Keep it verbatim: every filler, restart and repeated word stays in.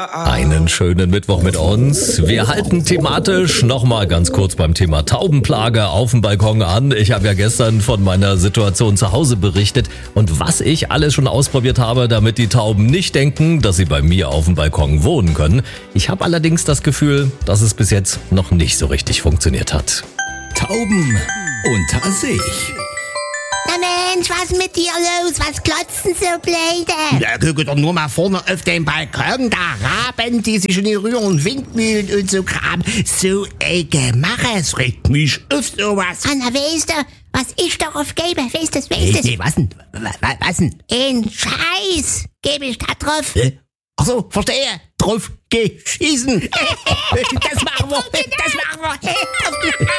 Einen schönen Mittwoch mit uns. Wir halten thematisch nochmal ganz kurz beim Thema Taubenplage auf dem Balkon an. Ich habe ja gestern von meiner Situation zu Hause berichtet und was ich alles schon ausprobiert habe, damit die Tauben nicht denken, dass sie bei mir auf dem Balkon wohnen können. Ich habe allerdings das Gefühl, dass es bis jetzt noch nicht so richtig funktioniert hat. Tauben unter sich. Na Mensch, was mit dir los? Was glotzen so blöde? Ja, guck doch nur mal vorne auf den Balkon, da Raben, die sich in die Rühren, Windmühlen und so Kram. So ein Gemache, es regt mich auf sowas. Anna, weißt du, was ich darauf gebe? Weißt du, weißt Nee, du? nee, was denn? Was, was denn? Ein Scheiß gebe ich da drauf. Hä? Ach so, verstehe. Drauf geschießen. Das machen wir, das machen wir.